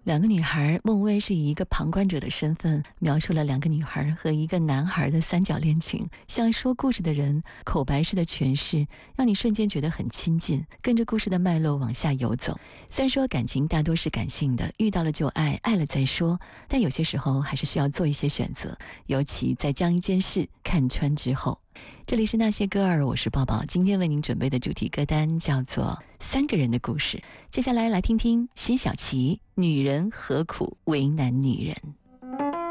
两个女孩，孟薇是以一个旁观者的身份描述了两个女孩和一个男孩的三角恋情，像说故事的人口白式的诠释，让你瞬间觉得很亲近，跟着故事的脉络往下游走。虽然说感情大多是感性的，遇到了就爱，爱了再说，但有些时候还是需要做一些选择，尤其在将一件事看穿之后。这里是那些歌儿，我是抱抱。今天为您准备的主题歌单叫做《三个人的故事》。接下来来听听辛晓琪《女人何苦为难女人》。